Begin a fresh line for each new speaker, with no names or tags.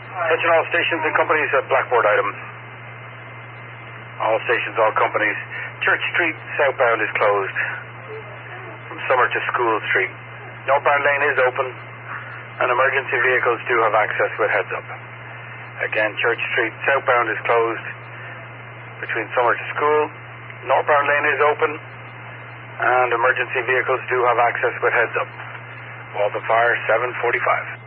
Attention all stations and companies at Blackboard item. All stations, all companies. Church Street southbound is closed from Summer to School Street. Northbound lane is open and emergency vehicles do have access with heads up. Again, Church Street southbound is closed between Summer to School. Northbound lane is open and emergency vehicles do have access with heads up. Waltham Fire 745.